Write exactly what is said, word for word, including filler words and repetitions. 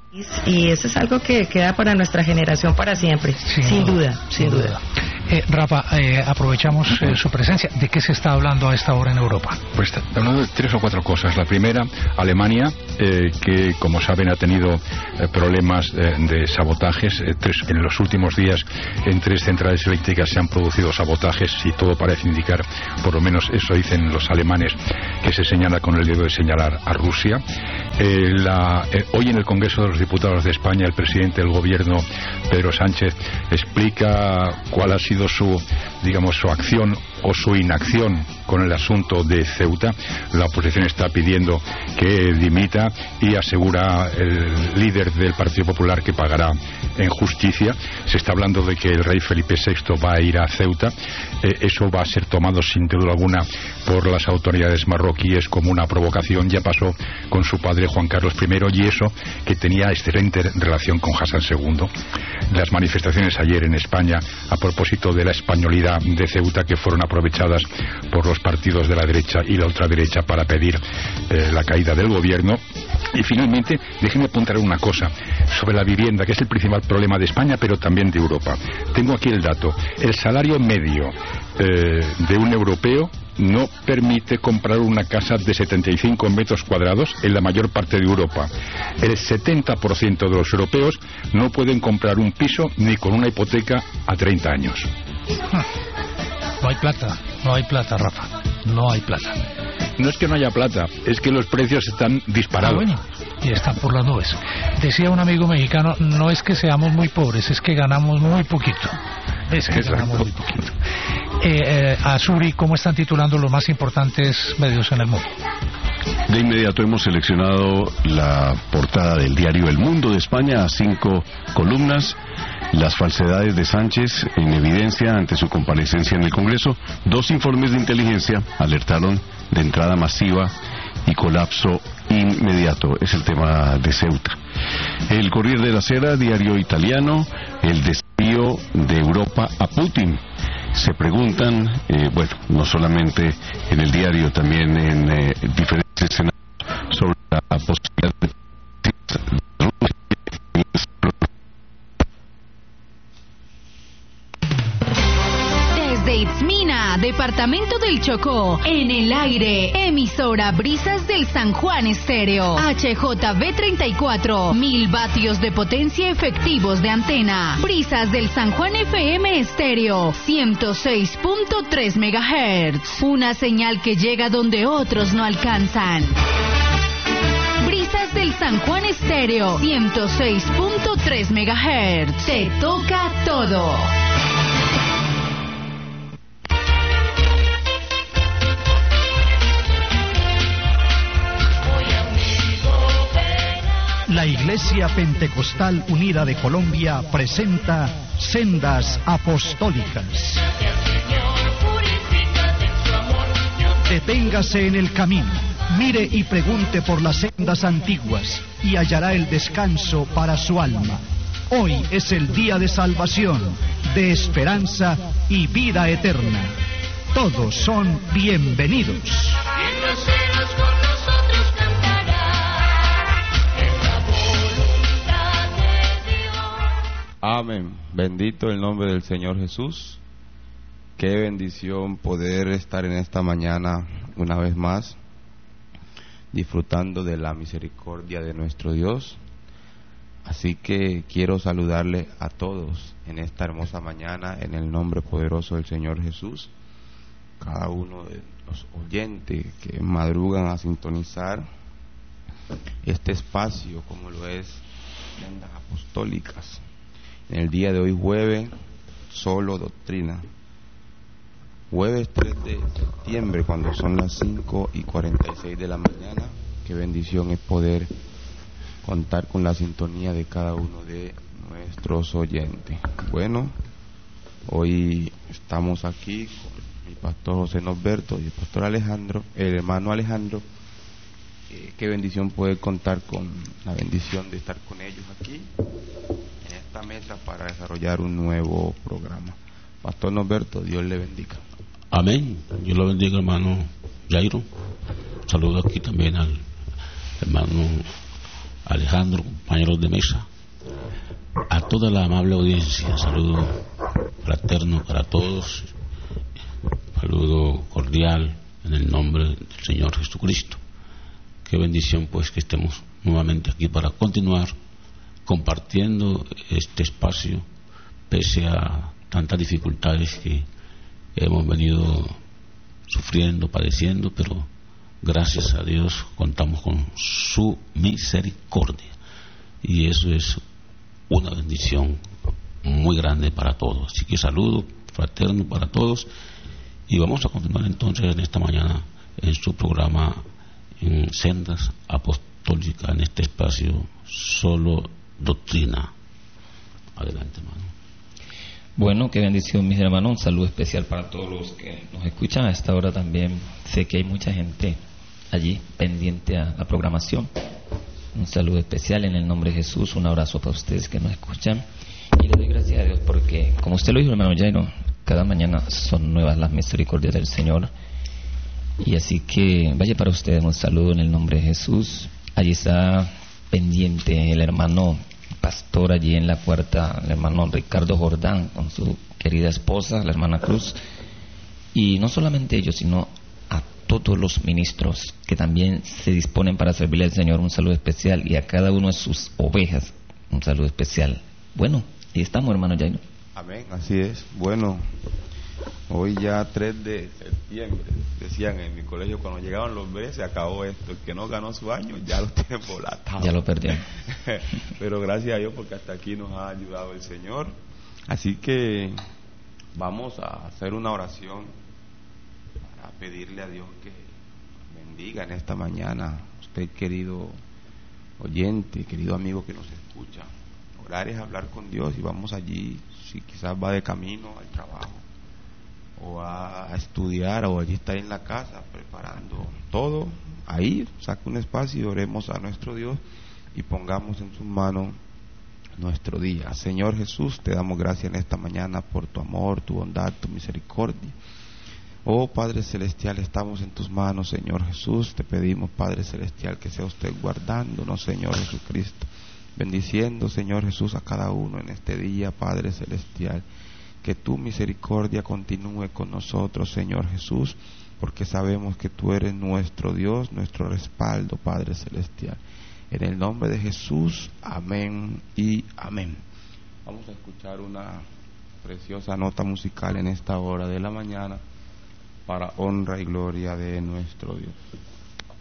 Y eso es algo que queda para nuestra generación para siempre, sin, sin duda, duda, sin duda. duda. Eh, Rafa, eh, aprovechamos eh, su presencia. ¿De qué se está hablando a esta hora en Europa? Pues está hablando de tres o cuatro cosas. La primera, Alemania, eh, que como saben ha tenido eh, problemas eh, de sabotajes. Eh, tres, en los últimos días en tres centrales eléctricas se han producido sabotajes y todo parece indicar, por lo menos eso dicen los alemanes, que se señala con el dedo de señalar a Rusia. Eh, la, eh, hoy en el Congreso de los Diputados de España el presidente del gobierno, Pedro Sánchez, explica cuál ha sido su, digamos, su acción o su inacción con el asunto de Ceuta. La oposición está pidiendo que dimita y asegura el líder del Partido Popular que pagará en justicia. Se está hablando de que el rey Felipe sexto va a ir a Ceuta. Eh, eso va a ser tomado sin duda alguna por las autoridades marroquíes como una provocación. Ya pasó con su padre Juan Carlos primero, y eso que tenía excelente relación con Hassan segundo. Las manifestaciones ayer en España a propósito de la españolidad de Ceuta, que fueron aprovechadas por los partidos de la derecha y la ultraderecha para pedir eh, la caída del gobierno. Y finalmente, déjenme apuntar una cosa sobre la vivienda, que es el principal problema de España, pero también de Europa. Tengo aquí el dato. El salario medio eh, de un europeo no permite comprar una casa de setenta y cinco metros cuadrados en la mayor parte de Europa. El setenta por ciento de los europeos no pueden comprar un piso ni con una hipoteca a treinta años. No hay plata, no hay plata, Rafa, no hay plata. No es que no haya plata, es que los precios están disparados. Ah, bueno, y están por las nubes. Decía un amigo mexicano, no es que seamos muy pobres, es que ganamos muy poquito. Es que Exacto. ganamos muy poquito. Eh, eh, Azuri, ¿cómo están titulando los más importantes medios en el mundo? De inmediato hemos seleccionado la portada del diario El Mundo de España a cinco columnas. Las falsedades de Sánchez en evidencia ante su comparecencia en el Congreso. Dos informes de inteligencia alertaron de entrada masiva y colapso inmediato. Es el tema de Ceuta. El Corriere della Sera, diario italiano, el desafío de Europa a Putin. Se preguntan, eh, bueno, no solamente en el diario, también en eh, diferentes escenarios sobre la posibilidad de Desde Itzmina, departamento del Chocó, en el aire, emisora Brisas del San Juan Estéreo, H J V treinta y cuatro, mil vatios de potencia efectivos de antena, Brisas del San Juan F M Estéreo, ciento seis punto tres megahertz, una señal que llega donde otros no alcanzan. Brisas del San Juan Estéreo, ciento seis punto tres megahertz, te toca todo. La Iglesia Pentecostal Unida de Colombia presenta Sendas Apostólicas. Deténgase en el camino, mire y pregunte por las sendas antiguas y hallará el descanso para su alma. Hoy es el día de salvación, de esperanza y vida eterna. Todos son bienvenidos. Amén. Bendito el nombre del Señor Jesús. Qué bendición poder estar en esta mañana una vez más, disfrutando de la misericordia de nuestro Dios. Así que quiero saludarle a todos en esta hermosa mañana en el nombre poderoso del Señor Jesús. Cada uno de los oyentes que madrugan a sintonizar este espacio como lo es Sendas Apostólicas. En el día de hoy, jueves, solo doctrina. Jueves tres de septiembre, cuando son las cinco y cuarenta y seis de la mañana. Qué bendición es poder contar con la sintonía de cada uno de nuestros oyentes. Bueno, hoy estamos aquí con mi pastor José Norberto y el pastor Alejandro, el hermano Alejandro. Eh, qué bendición poder contar con la bendición de estar con ellos aquí en esta mesa para desarrollar un nuevo programa. Pastor Norberto, Dios le bendiga. Amén. Dios lo bendiga, hermano Jairo. Saludo aquí también al hermano Alejandro, compañeros de mesa, a toda la amable audiencia, saludo fraterno para todos, saludo cordial en el nombre del Señor Jesucristo. Qué bendición pues que estemos nuevamente aquí para continuar compartiendo este espacio pese a tantas dificultades que hemos venido sufriendo, padeciendo, pero gracias a Dios contamos con su misericordia y eso es una bendición muy grande para todos. Así que saludo fraterno para todos y vamos a continuar entonces en esta mañana en su programa en Sendas Apostólicas, en este espacio Solo Doctrina. Adelante, hermano. Bueno, qué bendición, mis hermanos. Un saludo especial para todos los que nos escuchan a esta hora también. Sé que hay mucha gente allí pendiente a la programación. Un saludo especial en el nombre de Jesús. Un abrazo para ustedes que nos escuchan. Y le doy gracias a Dios porque, como usted lo dijo, hermano Jairo, cada mañana son nuevas las misericordias del Señor. Y así que vaya para ustedes un saludo en el nombre de Jesús. Allí está pendiente el hermano pastor allí en la cuarta, el hermano Ricardo Jordán con su querida esposa, la hermana Cruz, y no solamente ellos, sino a todos los ministros que también se disponen para servirle al Señor. Un saludo especial, y a cada uno de sus ovejas un saludo especial. Bueno, ahí estamos, hermano Jairo. Amén, así es. Bueno, hoy ya tres de septiembre, decían en mi colegio, cuando llegaban los B, se acabó esto. El que no ganó su año ya lo tiene volatado. Ya lo perdió. Pero gracias a Dios porque hasta aquí nos ha ayudado el Señor. Así que vamos a hacer una oración para pedirle a Dios que bendiga en esta mañana. Usted, querido oyente, querido amigo que nos escucha, orar es hablar con Dios, y vamos allí, si quizás va de camino al trabajo o a estudiar, o allí está en la casa preparando todo, ahí saque un espacio y oremos a nuestro Dios y pongamos en sus manos nuestro día. Señor Jesús, te damos gracias en esta mañana por tu amor, tu bondad, tu misericordia. Oh Padre Celestial, estamos en tus manos, Señor Jesús. Te pedimos, Padre Celestial, que sea usted guardándonos, Señor Jesucristo, bendiciendo, Señor Jesús, a cada uno en este día, Padre Celestial. Que tu misericordia continúe con nosotros, Señor Jesús, porque sabemos que tú eres nuestro Dios, nuestro respaldo, Padre Celestial. En el nombre de Jesús, amén y amén. Vamos a escuchar una preciosa nota musical en esta hora de la mañana para honra y gloria de nuestro Dios.